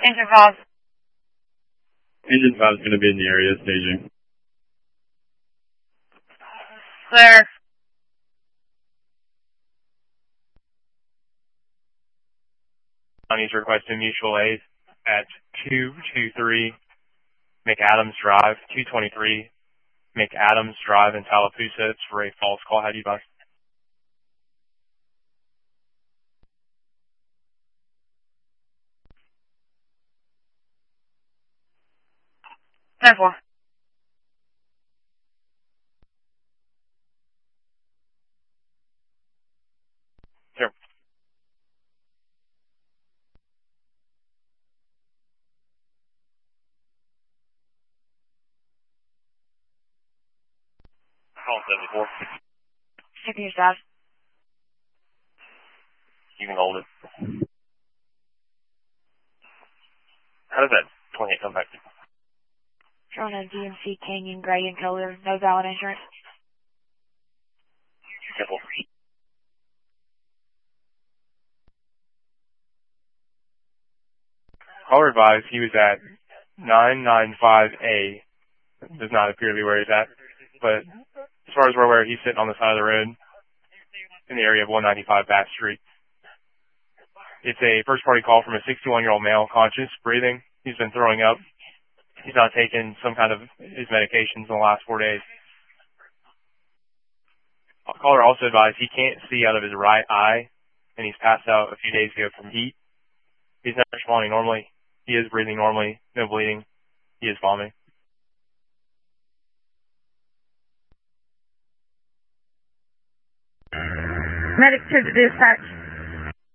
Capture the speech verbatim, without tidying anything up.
Engine five. Engine five is going to be in the area staging. There. He's requesting mutual aid at two two three McAdams Drive, two twenty-three McAdams Drive in Tallapoosa. It's for a false call. How do you bust? ten four. Sure. Call seventy-four. Check your staff. You can hold it. How does that twenty-eight come back? Showing a D M C Canyon gray in color. No valid insurance. Careful. Caller advised he was at nine ninety-five A. Does not appear to be where he's at. But as far as we're aware, he's sitting on the side of the road in the area of one ninety-five Bass Street. It's a first-party call from a sixty-one-year-old male, conscious, breathing. He's been throwing up. He's not taken some kind of his medications in the last four days. A caller also advised he can't see out of his right eye, and he's passed out a few days ago from heat. He's not responding normally. He is breathing normally, no bleeding. He is vomiting. Medic to the dispatch.